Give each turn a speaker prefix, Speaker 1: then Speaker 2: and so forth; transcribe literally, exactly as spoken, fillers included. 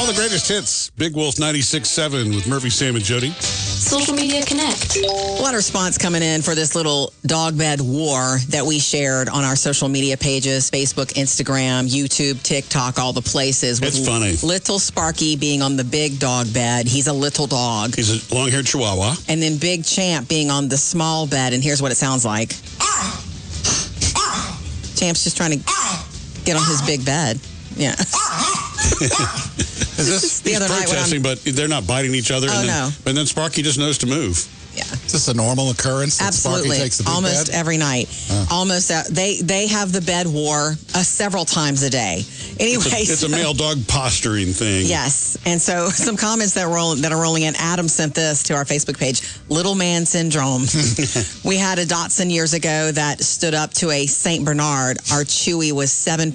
Speaker 1: the greatest hits. Big Wolf ninety-six point seven with Murphy, Sam, and Jody.
Speaker 2: Social Media Connect.
Speaker 3: A lot of response coming in for this little dog bed war that we shared on our social media pages, Facebook, Instagram, YouTube, TikTok, all the places.
Speaker 1: It's funny.
Speaker 3: Little Sparky being on the big dog bed. He's a little dog.
Speaker 1: He's a long-haired Chihuahua.
Speaker 3: And then Big Champ being on the small bed, and here's what it sounds like. Champ's just trying to get on his big bed. Yeah.
Speaker 1: Is this
Speaker 3: the
Speaker 1: he's
Speaker 3: other night when
Speaker 1: protesting, but they're not biting each other?
Speaker 3: Oh,
Speaker 1: and then,
Speaker 3: no.
Speaker 1: And then Sparky just knows to move.
Speaker 3: Yeah.
Speaker 4: Is this a normal occurrence? That
Speaker 3: Absolutely.
Speaker 4: Sparky takes the big
Speaker 3: Almost
Speaker 4: bed?
Speaker 3: every night.
Speaker 4: Oh.
Speaker 3: Almost. Uh, they they have the bed war uh, several times a day. Anyway,
Speaker 1: It's a, it's a male dog posturing thing.
Speaker 3: Yes. And so some comments that, roll, that are rolling in. Adam sent this to our Facebook page. Little man syndrome. We had a Dachshund years ago that stood up to a Saint Bernard. Our Chewy was seven